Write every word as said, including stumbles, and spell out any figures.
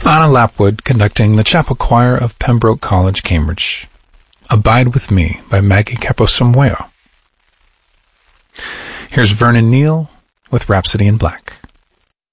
Anna Lapwood conducting the chapel choir of Pembroke College, Cambridge. Abide With Me by Maggie Caposamueo. Here's Vernon Neal with Rhapsody in Black.